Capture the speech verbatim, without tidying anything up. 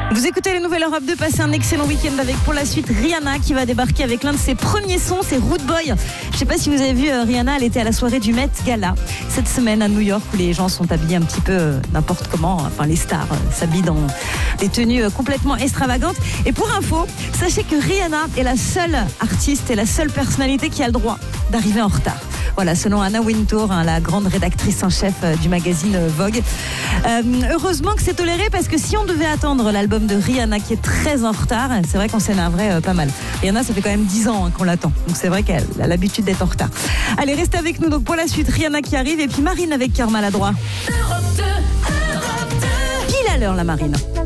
Vous écoutez les nouvelles Europe deux, passez un excellent week-end avec pour la suite Rihanna qui va débarquer avec l'un de ses premiers sons, c'est Rude Boy. Je ne sais pas si vous avez vu Rihanna, elle était à la soirée du Met Gala cette semaine à New York où les gens sont habillés un petit peu euh, n'importe comment, enfin les stars euh, s'habillent dans des tenues euh, complètement extravagantes. Et pour info, sachez que Rihanna est la seule artiste et la seule personnalité qui a le droit d'arriver en retard. Voilà, selon Anna Wintour, hein, la grande rédactrice en chef euh, du magazine euh, Vogue. Euh, heureusement que c'est toléré parce que si on devait attendre l'album de Rihanna qui est très en retard, c'est vrai qu'on s'énerverait euh, pas mal. Rihanna, ça fait quand même dix ans hein, qu'on l'attend. Donc c'est vrai qu'elle a l'habitude d'être en retard. Allez, restez avec nous donc pour la suite. Rihanna qui arrive et puis Marine avec Cœur Maladroit. Europe deux, Europe deux. Pile à l'heure la Marine.